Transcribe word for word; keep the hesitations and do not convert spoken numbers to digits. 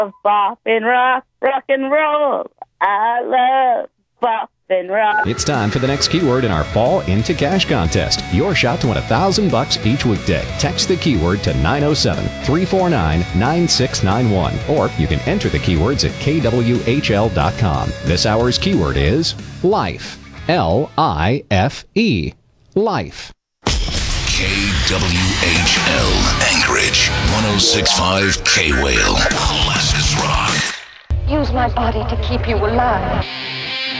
love bop and rock, rock and roll. I love bop and rock. It's time for the next keyword in our Fall Into Cash contest. Your shot to win a thousand bucks each weekday. Text the keyword to nine oh seven, three four nine, nine six nine one, or you can enter the keywords at k w h l dot com. This hour's keyword is life. L I F E. Life. K W H L Anchorage, one oh six point five K-Whale. Classics rock. Use my body to keep you alive.